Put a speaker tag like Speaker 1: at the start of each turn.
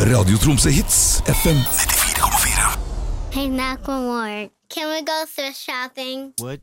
Speaker 1: Radio Tromsø Hits FM 94,4.
Speaker 2: Hey, Macklemore, can we go thrift shopping?
Speaker 3: What?